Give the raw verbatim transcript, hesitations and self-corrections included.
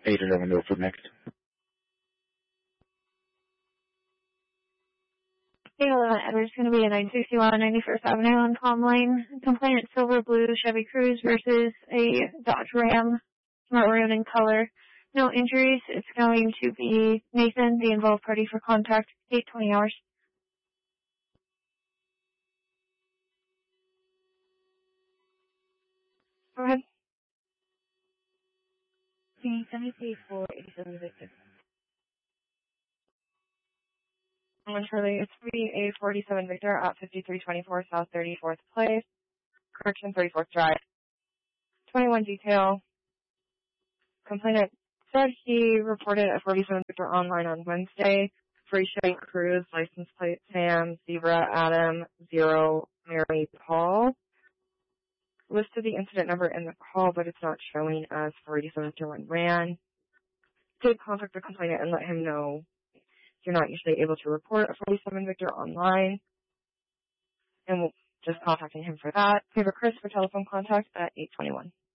eight eleven Milford next. eight eleven Edwards going to be a nine sixty-one ninety-first Avenue on Palm Lane. Complainant Silver Blue Chevy Cruze versus a Dodge Ram, maroon in color. No injuries. It's going to be Nathan, the involved party for contact, eight twenty hours. Go ahead. Scene seventy-three four eighty-seven Victor. I'm Shirley. It's three A forty-seven Victor at fifty-three twenty-four South thirty-fourth Place. Correction, thirty-fourth Drive. twenty-one detail. Complainant said he reported a forty-seven Victor online on Wednesday for a Chevy Cruze, license plate Sam, Zebra, Adam, Zero, Mary, Paul. Listed the incident number in the call, but it's not showing as forty-seven Victor when ran. Did contact the complainant and let him know you're not usually able to report a forty-seven Victor online, and we'll just contacting him for that. We have a Chris for telephone contact at eight twenty-one.